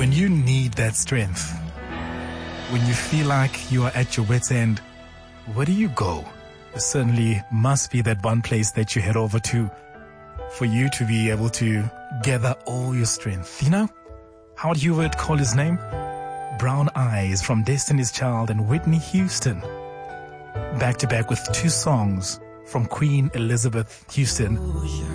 When you need that strength, when you feel like you are at your wit's end, where do you go? There certainly must be that one place that you head over to for you to be able to gather all your strength. You know, Howard Heward called his name? Brown Eyes from Destiny's Child and Whitney Houston. Back to back with two songs from Queen Elizabeth Houston.